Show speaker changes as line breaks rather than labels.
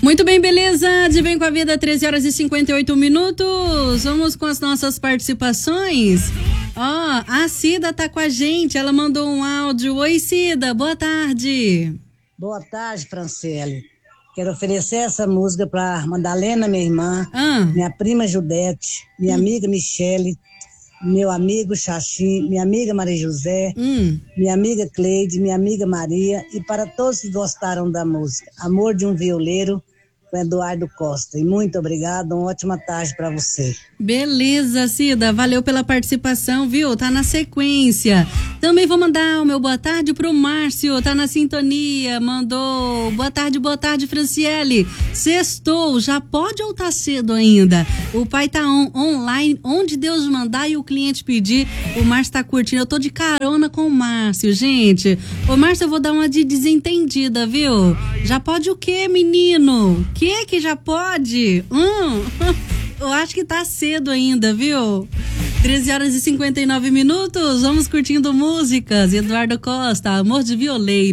Muito bem, beleza? De Bem com a Vida, 13 horas e 58 minutos. Vamos com as nossas participações. A Cida tá com a gente, ela mandou um áudio. Oi, Cida, boa tarde.
Boa tarde, Franciele. Quero oferecer essa música para Madalena, minha irmã, minha prima Judete, minha amiga Michele, meu amigo Xaxim, minha amiga Maria José, minha amiga Cleide, minha amiga Maria e para todos que gostaram da música. Amor de um Violeiro, com Eduardo Costa. E muito obrigado, uma ótima tarde para você.
Beleza, Cida, valeu pela participação, viu? Tá na sequência. Também vou mandar o meu boa tarde pro Márcio, tá na sintonia, mandou boa tarde, Franciele. Sextou, já pode ou tá cedo ainda? O pai tá online, onde Deus mandar e o cliente pedir, o Márcio tá curtindo. Eu tô de carona com o Márcio, gente. Ô, Márcio, eu vou dar uma de desentendida, viu? Já pode o quê, menino? Que já pode? Eu acho que tá cedo ainda, viu? 13 horas e 59 minutos, vamos curtindo músicas. Eduardo Costa, Amor de Violeiro.